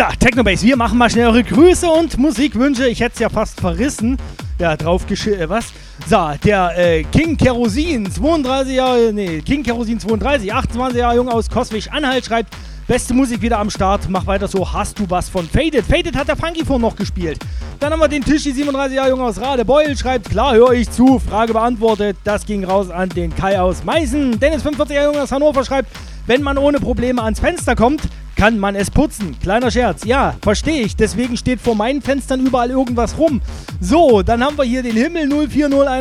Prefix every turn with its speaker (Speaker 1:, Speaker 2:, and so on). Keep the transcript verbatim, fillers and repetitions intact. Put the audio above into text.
Speaker 1: So, Technobase, wir machen mal schnell eure Grüße und Musikwünsche. Ich hätte es ja fast verrissen. Ja, drauf gesch... Äh, was? So, der äh, King Kerosin, zweiunddreißig Jahre... Nee, King Kerosin zweiunddreißig, achtundzwanzig Jahre jung aus Coswig-Anhalt, schreibt: Beste Musik wieder am Start, mach weiter so, hast du was von Faded? Faded hat der Funky vorhin noch gespielt. Dann haben wir den Tischi, siebenunddreißig Jahre jung aus Radebeul, schreibt: Klar, höre ich zu, Frage beantwortet. Das ging raus an den Kai aus Meißen. Dennis, fünfundvierzig Jahre jung aus Hannover, schreibt: Wenn man ohne Probleme ans Fenster kommt, kann man es putzen. Kleiner Scherz. Ja, verstehe ich. Deswegen steht vor meinen Fenstern überall irgendwas rum. So, dann haben wir hier den Himmel null vier null eins.